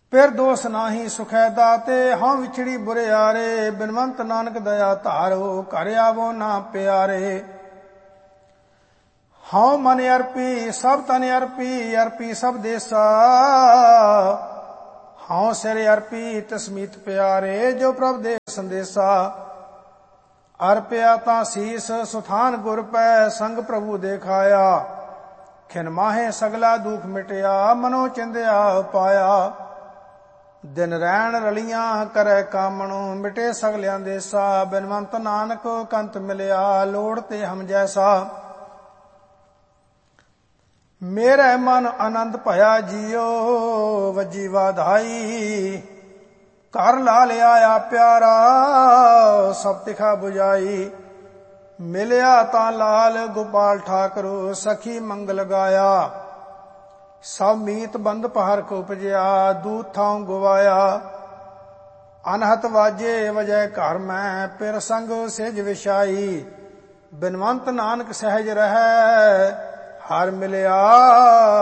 फिर दोष नाही सुखै दाते, हाँ विछड़ी बुरियारे। बिनवंत नानक दया धारो, घर आवो ना प्यारे। हाँ मन अर्पी सब तन अर्पी, अर्पी सब देसा। हाँ सिर अर्पी तस्मीत प्यारे, जो प्रभ दे संदेसा। अर्पया ता शीस सुथान गुर पै, संग प्रभु देखाया। खिन माहे सगला दुख मिटया, मनो चिंदया पाया। दिन रैन रलियां करे कामणो, मिटे सगलियां देसा। बिनवंत नानक कंत मिलया, लोड़ ते हम जैसा। मेरे मन आनंद भया जियो, वजी वाधाई। घर ला लिया प्यारा, सब तिखा बुझाई। मिलया ता लाल गोपाल ठाकरो, सखी मंगल गाया। सब मीत बंद पहर को उपजया, दूध थां गवाया। अनहत वाजे वजय घर में, पिर संग सेज विछाई। बिनवंत नानक सहज रह, हर मिलया